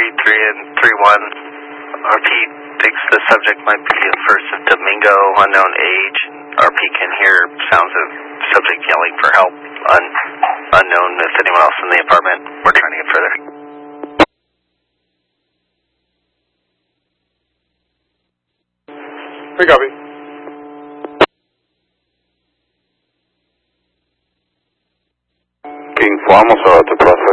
3 and 3-1. RP thinks the subject might be a First of Domingo, unknown age. RP can hear sounds of subject yelling for help. Unknown if anyone else in the apartment. We're trying to get further. We copy. King, vamos a tu plaza.